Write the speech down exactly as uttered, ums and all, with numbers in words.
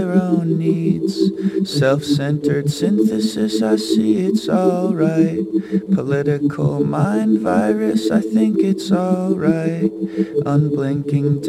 their own needs. Self-centered synthesis, I see it's alright. Political mind virus, I think it's alright. Unblinking